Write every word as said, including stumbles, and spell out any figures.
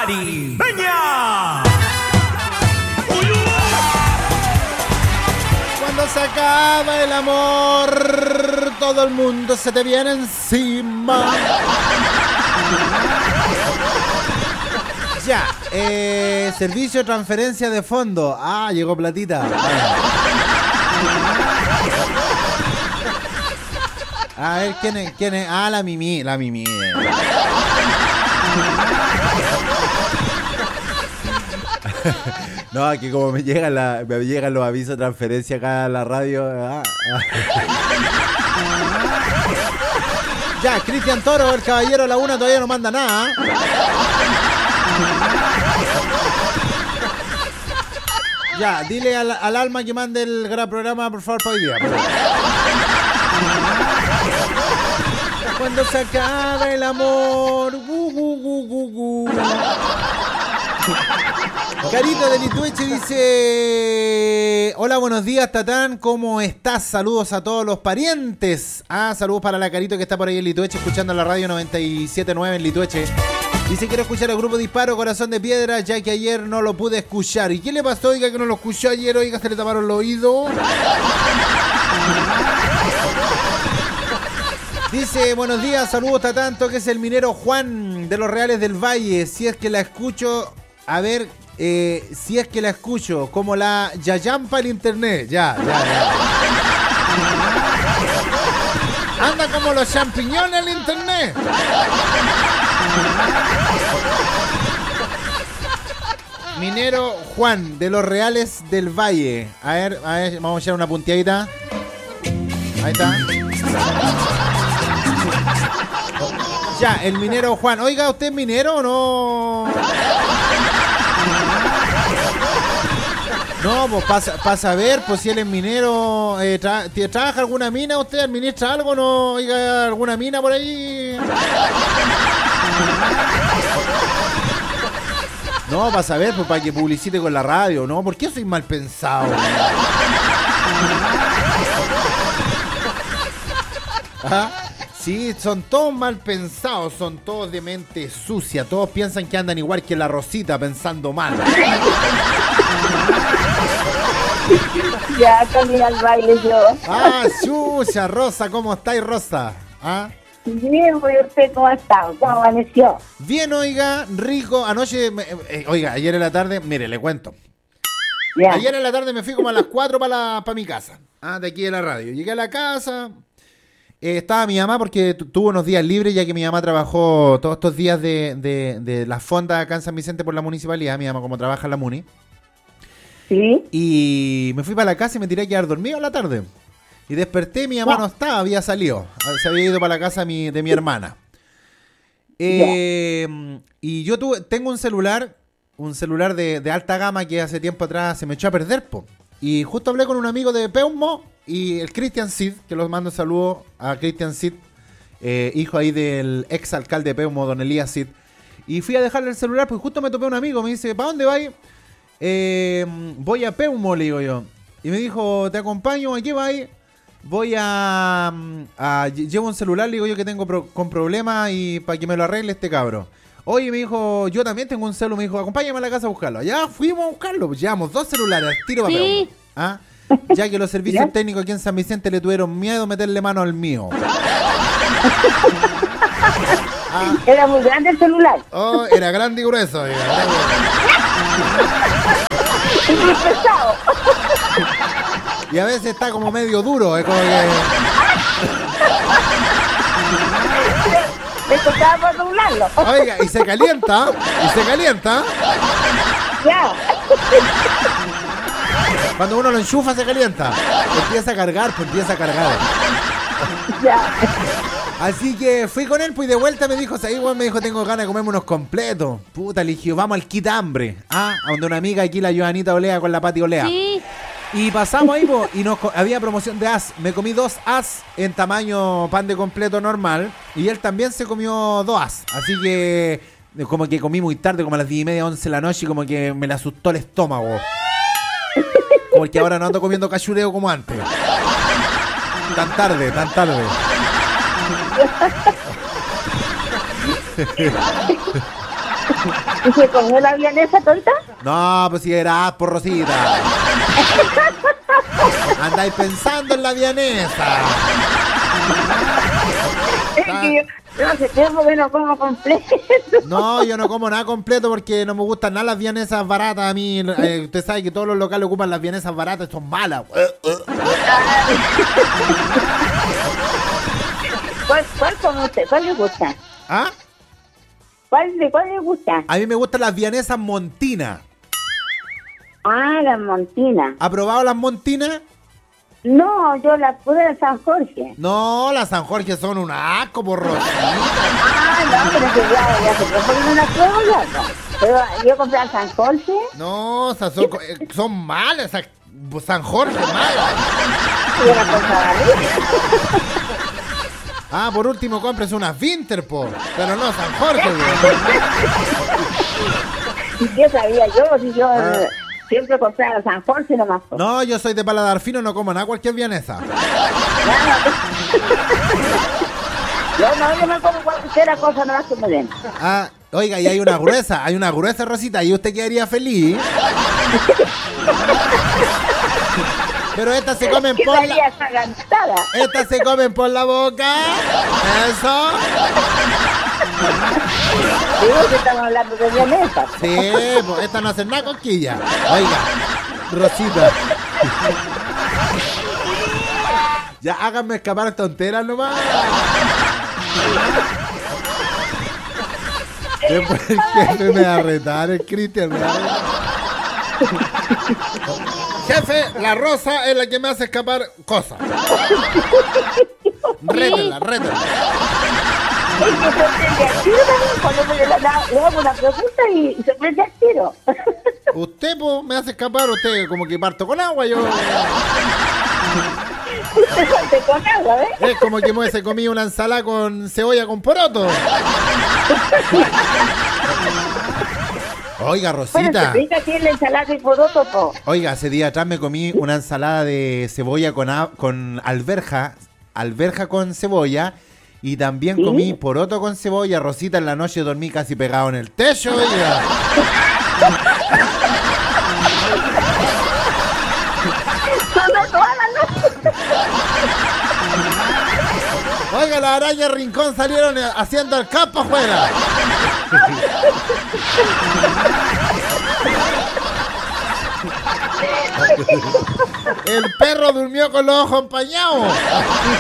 caribeña. Cuando se acaba el amor, todo el mundo se te viene encima. Ya, eh, servicio de transferencia de fondo. Ah, llegó platita. A ver, ¿quién es? ¿Quién es? Ah, la Mimi, la Mimi. No, aquí como me llegan, la, me llegan los avisos de transferencia acá a la radio. Ah, ah. Ya, Cristian Toro, el caballero de la una, todavía no manda nada. Ya, dile al, al alma que mande el gran programa, por favor, para hoy día. Por favor. Cuando se acabe el amor. Gu, gu, gu, gu, gu. Carita de Litueche dice: hola, buenos días, Tatán, ¿cómo estás? Saludos a todos los parientes. Ah, saludos para la Carito que está por ahí en Litueche, escuchando la radio noventa y siete punto nueve en Litueche. Dice: quiero escuchar el grupo Disparo, Corazón de Piedra, ya que ayer no lo pude escuchar. ¿Y qué le pasó? Oiga, que no lo escuchó ayer, oiga, se le taparon los oídos. Dice: buenos días, saludos, Tatán, que es el minero Juan de los Reales del Valle. Si es que la escucho, a ver, eh, si es que la escucho, como la Yayampa el internet. Ya, ya, ya. Anda como los champiñones el internet. Minero Juan de los Reales del Valle. A ver, a ver, vamos a echar una punteadita. Ahí está. Ya, el minero Juan. Oiga, ¿usted es minero o no? No, pues pasa, pasa a ver, pues si él es minero, eh, tra ¿trabaja alguna mina usted? ¿Administra algo? ¿No? Oiga, ¿alguna mina por ahí? No, pasa a ver, pues para que publicite con la radio, ¿no? ¿Por qué soy mal pensado? ¿Ah? Sí, son todos mal pensados, son todos de mente sucia, todos piensan que andan igual que la Rosita, pensando mal. Ya camina al baile yo. Ah, chucha, Rosa, ¿cómo estáis, Rosa? ¿Ah? Bien, pues usted cómo está, cómo amaneció. Bien, oiga, rico, anoche, me, eh, oiga, ayer en la tarde, mire, le cuento. Ya. Ayer en la tarde me fui como a las cuatro para pa mi casa, ah, de aquí de la radio. Llegué a la casa... Eh, estaba mi mamá porque tuvo unos días libres, ya que mi mamá trabajó todos estos días de, de, de la fonda acá en San Vicente por la municipalidad. Mi mamá como trabaja en la Muni. Sí. Y me fui para la casa y me tiré a quedar dormido en la tarde. Y desperté, mi mamá no, no estaba, había salido. Se había ido para la casa mi, de mi hermana. Eh, y yo tuve, tengo un celular, un celular de, de alta gama que hace tiempo atrás se me echó a perder, po. Y justo hablé con un amigo de Peumo y el Cristian Cid, que los mando saludos a Cristian Cid, eh, hijo ahí del ex alcalde de Peumo, don Elías Cid. Y fui a dejarle el celular, pues justo me topé un amigo, me dice: ¿para dónde vais? Eh, voy a Peumo, le digo yo. Y me dijo: ¿te acompaño? ¿A qué vais? Voy a, a... Llevo un celular, le digo yo, que tengo pro, con problemas y para que me lo arregle este cabro. Oye, me dijo: yo también tengo un celular. Me dijo: acompáñame a la casa a buscarlo. Ya fuimos a buscarlo. Pues llevamos dos celulares al tiro para sí. ¿Ah? Ya que los servicios ¿Ya? técnicos aquí en San Vicente le tuvieron miedo a meterle mano al mío. Ah. Era muy grande el celular. Oh, era grande y grueso. Era y muy pesado. Y a veces está como medio duro. Es como que... Me tocaba por doblarlo. Oiga, y se calienta, y se calienta. Ya. Cuando uno lo enchufa se calienta. Empieza a cargar, pues empieza a cargar. Ya. Así que fui con él, pues y de vuelta me dijo, ahí me dijo, tengo ganas de comerme unos completos. Puta, le dije, vamos al quitambre. Ah, a donde una amiga aquí, la Joanita Olea con la Pati Olea. Sí. Y pasamos ahí, po, y nos, había promoción de as. Me comí dos as en tamaño pan de completo normal. Y él también se comió dos as. Así que como que comí muy tarde, como a las diez y media, once de la noche. Y como que me le asustó el estómago. Porque ahora no ando comiendo cachureo como antes. Tan tarde, tan tarde. ¿Y se comió la vienesa tonta? No, pues si era por Rosita. Andáis pensando en la vienesa. Es que yo no hace tiempo que no como completo. No, yo no como nada completo porque no me gustan nada las vienesas baratas. A mí, eh, usted sabe que todos los locales ocupan las vienesas baratas, son malas. ¿Cuál, cuál come usted? ¿Cuál le gusta? ¿Ah? ¿Cuál, ¿De cuál le gusta? A mí me gustan las vienesas montinas. Ah, las montinas. ¿Ha probado las montinas? No, yo las pude de San Jorge. No, las San Jorge son un asco, por Rosita. Ah, no, pero que ya, ya se tiempo que no las pruebo ya, no. Pero yo compré al San Jorge. No, esas son, eh, son malas, esas San Jorge, malas. Y una cosa rica. Ah, por último, compres unas Winterpo, pero no San Jorge, güey. ¿Y qué sabía yo? Si yo Ah. eh, siempre compré al San Jorge nomás. pues. No, yo soy de paladar fino, no como nada cualquier vienesa. Yo no, yo me como cualquier cosa nomás que me den. Ah, oiga, y hay una gruesa, hay una gruesa, Rosita, y usted quedaría feliz. Pero estas se comen ¿Qué por daría la... esa cantada? Estas se comen por la boca. Eso. Digo que estamos hablando de vienesa. Sí, pues estas no hacen nada cosquilla. Oiga, Rosita. Ya háganme escapar tonteras nomás. Después el jefe me va a retar, el Cristian me va a retar. Jefe, la Rosa es la que me hace escapar cosas. Rétela, rétela. Es que se prende al tiro también cuando me le, da- le hago una pregunta y, y se prende al tiro. Usted, pues, me hace escapar, usted como que parto con agua, yo. Usted salte con agua, ¿ves? Es como que me se comí una ensalada con cebolla con poroto. Oiga, Bueno, Rosita. se rica aquí la ensalada y poroto, po. Oiga, hace día atrás me comí una ensalada de cebolla con, a- con alberja, alberja con cebolla, y también ¿Sí? comí poroto con cebolla. Rosita, en la noche dormí casi pegado en el techo, oiga. Son todas las noches. Oiga, la araña Rincón salieron eh, haciendo el campo afuera. El perro durmió con los ojos empañados.